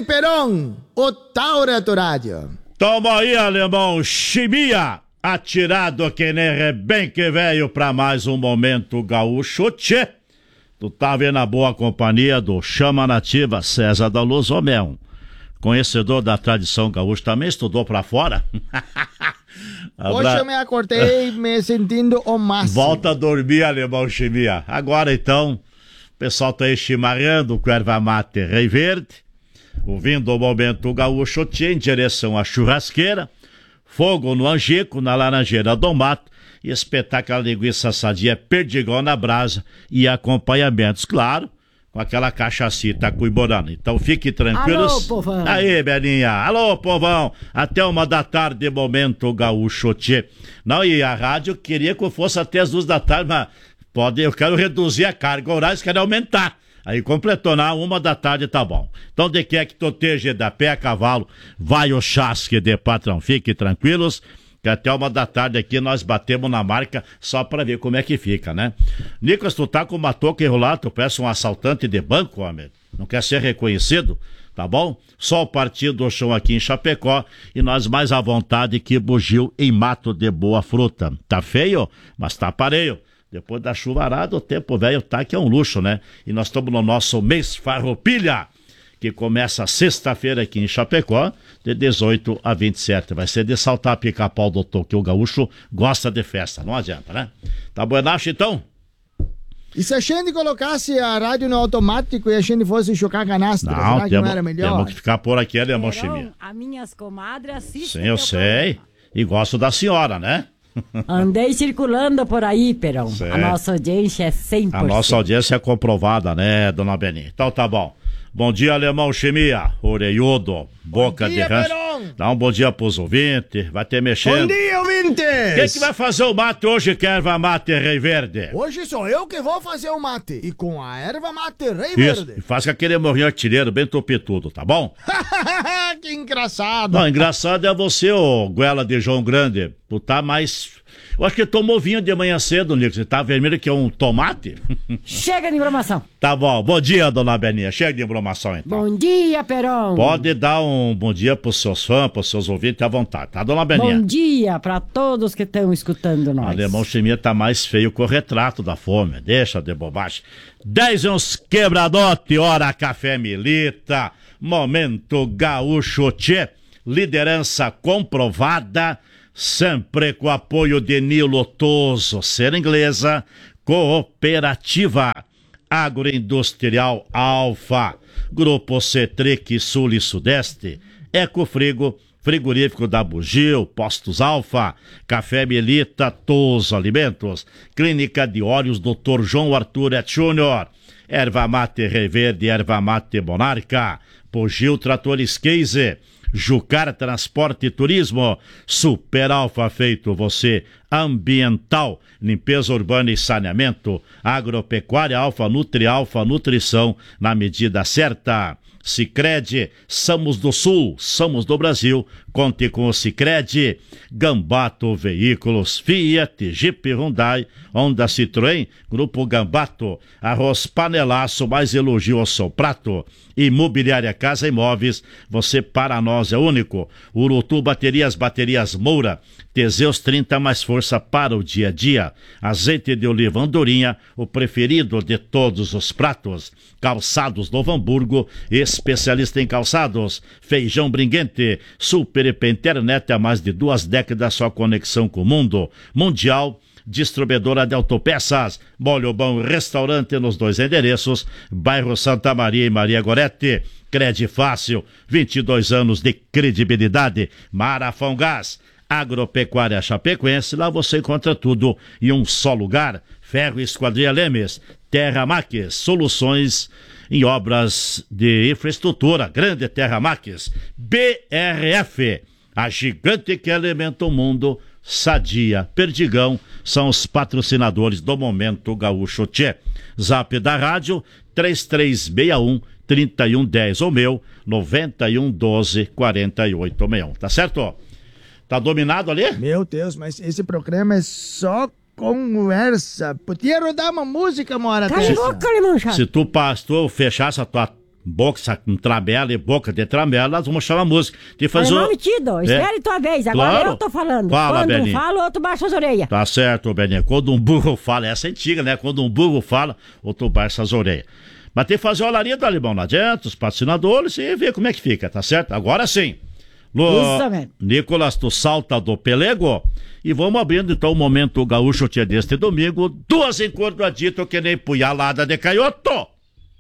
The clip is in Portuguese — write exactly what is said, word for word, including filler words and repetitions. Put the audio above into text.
Peron, o Taura do Rádio. Toma aí, alemão, chimia, atirado que nem rebenque velho pra mais um Momento Gaúcho, tchê. Tu tá vendo a boa companhia do Chama Nativa César da Luz Homem, conhecedor da tradição gaúcha, também estudou pra fora? Hoje eu me acordei me sentindo o máximo. Volta a dormir, alemão chimia. Agora então, o pessoal tá aí chimarrando com erva mate Rei Verde, ouvindo o Momento Gaúcho tchê, em direção à churrasqueira, fogo no angico, na laranjeira do mato, e espetar aquela linguiça sadia perdigão na brasa e acompanhamentos, claro, com aquela cachacita cuiborana. Então fique tranquilos. Alô, povão. Aí, Belinha. Alô, povão. Até uma da tarde, Momento Gaúcho tchê. Não, e a rádio queria que eu fosse até as duas da tarde, mas pode, eu quero reduzir a carga horária, quero aumentar. Aí completou na uma da tarde, tá bom. Então de que é que tu esteja da pé a cavalo, vai o chasque de patrão. Fique tranquilos, que até uma da tarde aqui nós batemos na marca só pra ver como é que fica, né? Nicolas, tu tá com uma touca enrolada, tu parece um assaltante de banco, homem. Não quer ser reconhecido, tá bom? Só o partido do chão aqui em Chapecó e nós mais à vontade que bugio em Mato de Boa Fruta. Tá feio, mas tá pareio. Depois da chuvarada, o tempo velho tá que é um luxo, né? E nós estamos no nosso mês Farroupilha, que começa sexta-feira aqui em Chapecó, de dezoito a vinte e sete. Vai ser de saltar pica-pau, doutor, que o gaúcho gosta de festa, não adianta, né? Tá buenacho, então? E se a gente colocasse a rádio no automático e a gente fosse chocar canastra, não, será que temo, não era melhor? Temos que ficar por aqui, alemão chimia. As minhas comadres assistem. Sim, eu sei. Programa. E gosto da senhora, né? Andei circulando por aí, Perão. Certo. A nossa audiência é cem por cento. A nossa audiência é comprovada, né, dona Beninha? Então tá bom. Bom dia, alemão chimia, orelhudo, boca dia, de rancho. Perão. Dá um bom dia pros ouvintes, vai ter mexendo. Bom dia, ouvintes! Quem que vai fazer o mate hoje, que é erva mate Rei Verde? Hoje sou eu que vou fazer o mate, e com a erva mate Rei Isso, Verde. e faz com aquele morrinho artilheiro bem topitudo, tá bom? Que engraçado. Não, engraçado é você, ô goela de João Grande, tu tá mais... Eu acho que tomou vinho de manhã cedo, Nico. Você tá vermelho que é um tomate? Chega de informação. Tá bom. Bom dia, dona Beninha. Chega de informação, então. Bom dia, Perão. Pode dar um bom dia pros seus fãs, pros seus ouvintes, à vontade, tá, dona Beninha? Bom dia pra todos que estão escutando nós. O alemão chimia tá mais feio que o retrato da fome. Deixa de bobagem. Dez e uns quebradote, hora café milita. Momento Gaúcho tchê. Liderança comprovada. Sempre com apoio de Nilo Toso, Ser Inglesa, Cooperativa, Agroindustrial Alfa, Grupo Cetric Sul e Sudeste, Ecofrigo, Frigorífico da Bugio, Postos Alfa, Café Melita, Toso Alimentos, Clínica de Óleos doutor João Arthur Et Júnior, Erva Mate Rei Verde, Erva Mate Monarca, Bugio Tratores Case, Jucar Transporte e Turismo, Super Alfa Feito Você, Ambiental, Limpeza Urbana e Saneamento, Agropecuária Alfa, Nutri Alfa, Nutrição na medida certa. Sicredi, somos do Sul, somos do Brasil, conte com o Sicredi. Gambato Veículos, Fiat, Jeep, Hyundai, Honda, Citroën, Grupo Gambato, Arroz Panelaço, mais elogio ao seu prato. Imobiliária Casa Imóveis, você para nós é único. Urutu Baterias, Baterias Moura, Teseus trinta mais força para o dia a dia. Azeite de oliva Andorinha, o preferido de todos os pratos. Calçados Novo Hamburgo, especialista em calçados. Feijão Bringuente, Super I P Internet há mais de duas décadas, sua conexão com o mundo mundial. Distribuidora de autopeças, Molho Bom Restaurante nos dois endereços, bairro Santa Maria e Maria Gorete. Crede Fácil, vinte e dois anos de credibilidade. Marafão Gás, Agropecuária Chapecoense, lá você encontra tudo em um só lugar. Ferro Esquadria Lemes, Terra Max, soluções em obras de infraestrutura, Grande Terra Max. B R F, a gigante que alimenta o mundo. Sadia, Perdigão, são os patrocinadores do Momento Gaúcho tchê. Zap da rádio, três três seis um, três um um zero, ou meu, nove um um doze, quatro oito seis um. Tá certo? Tá dominado ali? Meu Deus, mas esse programa é só conversa. Podia rodar uma música, uma hora Cala a boca, alemão chato. Se tu, pastor, fechasse a tua boca com tramela e boca de tramela, nós vamos chamar a música. Tem que fazer Foi o- mal metido. Espere tua vez. Agora Claro. eu tô falando. Fala, Quando um Beninho. fala, o outro baixa as orelhas. Tá certo, Beninho. Quando um burro fala, essa é antiga, né? Quando um burro fala, o outro baixa as orelhas. Mas tem que fazer o larinha do alemão lá dentro, os patrocinadores, e ver como é que fica, tá certo? Agora sim. Lu... Isso mesmo. Nicolas, tu salta do pelego. E vamos abrindo então o momento gaúcho tia deste domingo. Duas encordadito que nem punhalada de canhoto.